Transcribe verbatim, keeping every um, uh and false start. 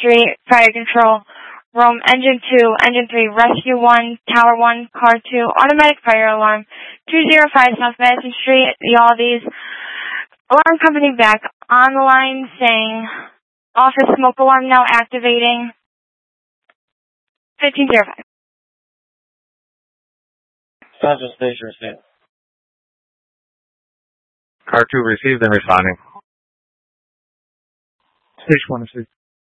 Street, Fire Control, Room, Engine two, Engine three, Rescue one, Tower one, Car two, Automatic Fire Alarm, two oh five South Madison Street, the Aldi's. Alarm company back on the line saying, office smoke alarm now activating, fifteen oh five. Central Station received. Car two received and responding. Station one received.